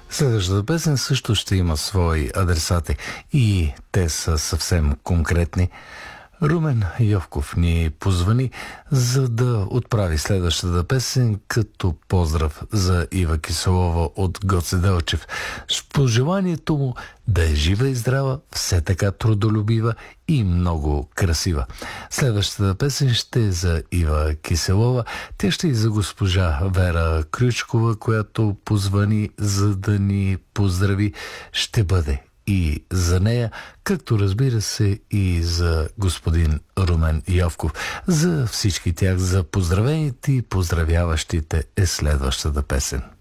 Следващата песен също ще има свои адресати и те са съвсем конкретни. Румен Йовков ни позвани, за да отправи следващата песен като поздрав за Ива Киселова от Гоце Делчев. С пожеланието му да е жива и здрава, все така трудолюбива и много красива. Следващата песен ще е за Ива Киселова. Тя ще е за госпожа Вера Крючкова, която позвани, за да ни поздрави. Ще бъде и за нея, както разбира се и за господин Румен Йовков. За всички тях, за поздравените и поздравяващите е следващата песен.